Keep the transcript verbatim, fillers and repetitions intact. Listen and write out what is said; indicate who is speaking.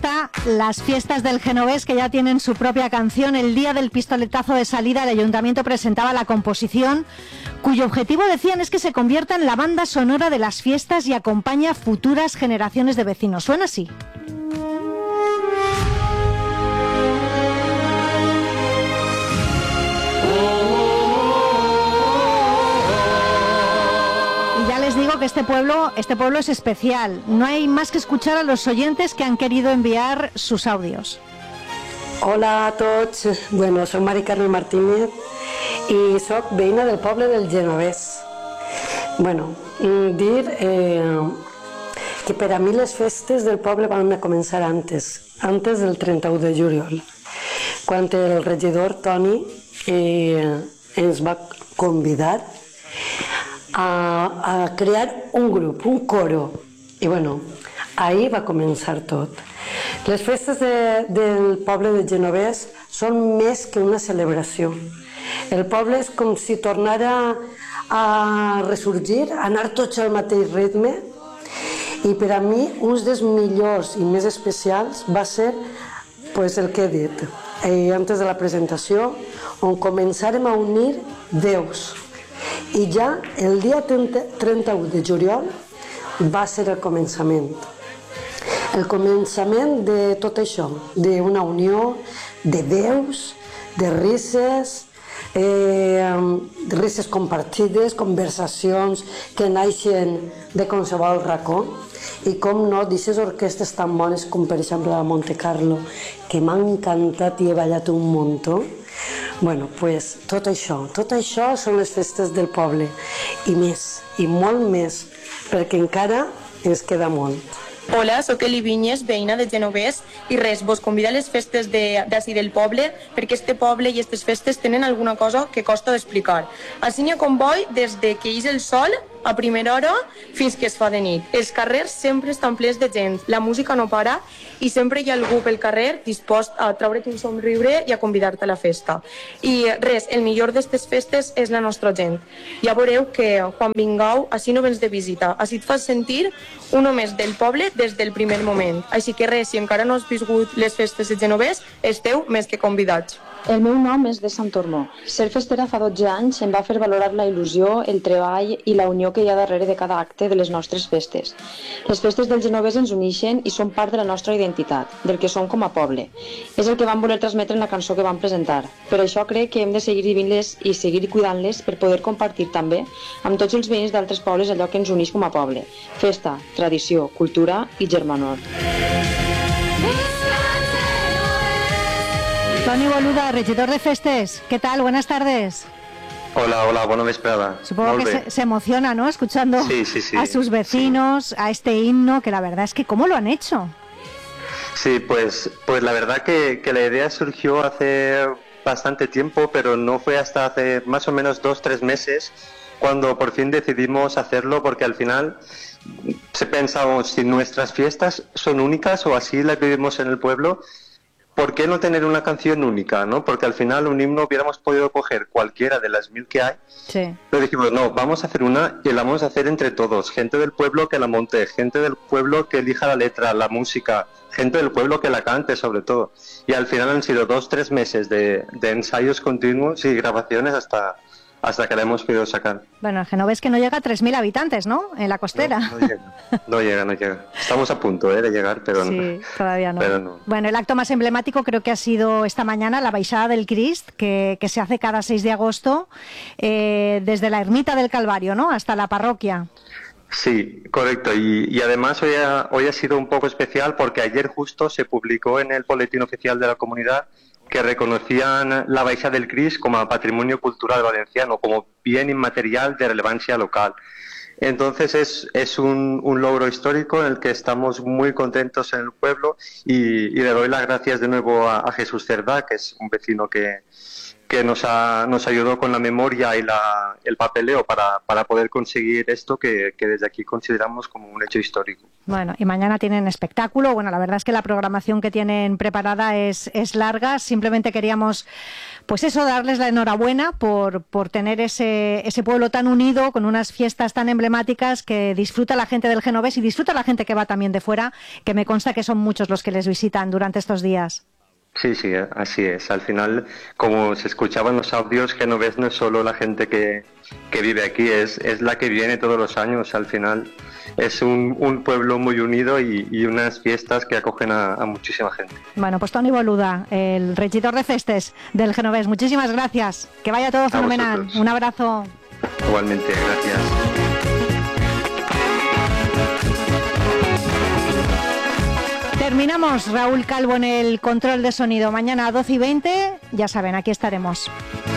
Speaker 1: fiesta, las fiestas del Genovés, que ya tienen su propia canción. El día del pistoletazo de salida, el Ayuntamiento presentaba la composición, cuyo objetivo, decían, es que se convierta en la banda sonora de las fiestas y acompaña a futuras generaciones de vecinos. Suena así. Les digo que este pueblo, este pueblo es especial. No hay más que escuchar a los oyentes que han querido enviar sus audios.
Speaker 2: Hola a tots. Bueno, soc Mari Carmen Martínez i soc veïna del poble del Genovés. Bueno, dir eh, que per a mi les festes del poble van a començar antes, antes del trenta-u de juliol, quan el regidor Toni eh, ens va convidar A, a crear un grup, un coro. I bueno, ahir va començar tot. Les festes de, del poble de Genovés són més que una celebració. El poble és com si tornara a ressorgir, a anar tots al mateix ritme. I per a mi, un dels millors i més especials va ser pues, el que he dit eh, antes de la presentació, on començarem a unir veus. I ja el dia trenta-u de juliol va ser el començament. El començament de tot això, d'una unió de veus, de risses, eh, risses compartides, conversacions que naixen de qualsevol racó i com no, d'aquestes orquestes tan bones com per exemple la Monte Carlo, que m'ha encantat i he ballat un muntó. Bueno, pues tot això, tot això són les festes del poble i més, i molt més, perquè encara ens queda molt.
Speaker 3: Hola, sóc Eli Vinyes, veïna de Genovés, i res, vos convido a les festes d'ací del poble, perquè este poble i aquestes festes tenen alguna cosa que costa d'explicar. Així n'hi ha comboi des de que ix el sol a primera hora fins que es fa de nit. Els carrers sempre estan plens de gent, la música no para i sempre hi ha algú pel carrer dispost a treure't un somriure i a convidar-te a la festa. I res, el millor d'aquestes festes és la nostra gent. Ja veureu que quan vingueu, així no vens de visita, així et fas sentir un home del poble des del primer moment. Així que res, si encara no has viscut les festes de Genovés, esteu més que convidats.
Speaker 4: El meu nom és de Sant Ormó. Ser festera fa dotze anys em va fer valorar la il·lusió, el treball i la unió que hi ha darrere de cada acte de les nostres festes. Les festes del Genovés ens uneixen i són part de la nostra identitat, del que som com a poble. És el que vam voler transmetre en la cançó que vam presentar. Per això crec que hem de seguir vivint-les i seguir cuidant-les per poder compartir també amb tots els veïns d'altres pobles allò que ens uneix com a poble. Festa, tradició, cultura i germanor.
Speaker 1: Toni Boluda, regidor de Festes, ¿qué tal? Buenas tardes.
Speaker 5: Hola, hola, buena vesprada.
Speaker 1: Supongo Molt que se, se emociona, ¿no? Escuchando
Speaker 5: sí, sí, sí,
Speaker 1: a sus vecinos, sí. A este himno, que la verdad es que ¿cómo lo han hecho?
Speaker 5: Sí, pues, pues la verdad que, que la idea surgió hace bastante tiempo, pero no fue hasta hace más o menos dos, tres meses cuando por fin decidimos hacerlo, porque al final se pensaba, si nuestras fiestas son únicas o así las vivimos en el pueblo, ¿por qué no tener una canción única, no? Porque al final un himno hubiéramos podido coger cualquiera de las mil que hay. Sí. Pero dijimos, no, vamos a hacer una y la vamos a hacer entre todos. Gente del pueblo que la monte, gente del pueblo que elija la letra, la música, gente del pueblo que la cante sobre todo. Y al final han sido dos, tres meses de, de ensayos continuos y grabaciones hasta... hasta que la hemos podido sacar.
Speaker 1: Bueno, el Genovés que no llega a tres mil habitantes, ¿no? En la costera.
Speaker 5: No, no llega, no llega, no llega. Estamos a punto ¿eh? de llegar, pero
Speaker 1: sí,
Speaker 5: no.
Speaker 1: todavía no.
Speaker 5: Pero no.
Speaker 1: Bueno, el acto más emblemático creo que ha sido esta mañana, la Baixada del Crist, que, que se hace cada seis de agosto, eh, desde la Ermita del Calvario, ¿no? Hasta la parroquia.
Speaker 5: Sí, correcto. Y, y además hoy ha, hoy ha sido un poco especial porque ayer justo se publicó en el Boletín Oficial de la Comunidad que reconocían la Baixada del Crist como patrimonio cultural valenciano, como bien inmaterial de relevancia local. Entonces es, es un, un logro histórico en el que estamos muy contentos en el pueblo y, y le doy las gracias de nuevo a, a Jesús Cerdá, que es un vecino que, que nos, ha, nos ayudó con la memoria y la, el papeleo para, para poder conseguir esto que, que desde aquí consideramos como un hecho histórico.
Speaker 1: Bueno, y mañana tienen espectáculo. Bueno, la verdad es que la programación que tienen preparada es, es larga. Simplemente queríamos pues eso, darles la enhorabuena por, por tener ese, ese pueblo tan unido, con unas fiestas tan emblemáticas que disfruta la gente del Genovés y disfruta la gente que va también de fuera, que me consta que son muchos los que les visitan durante estos días.
Speaker 5: Sí, sí, así es. Al final, como se escuchaban los audios, Genovés no es solo la gente que, que vive aquí, es, es la que viene todos los años. Al final es un, un pueblo muy unido y, y unas fiestas que acogen a, a muchísima gente.
Speaker 1: Bueno, pues Toni Boluda, el regidor de festes del Genovés, muchísimas gracias. Que vaya todo fenomenal. Un abrazo.
Speaker 5: Igualmente, gracias.
Speaker 1: Terminamos, Raúl Calvo en el control de sonido. Mañana a doce y veinte, ya saben, aquí estaremos.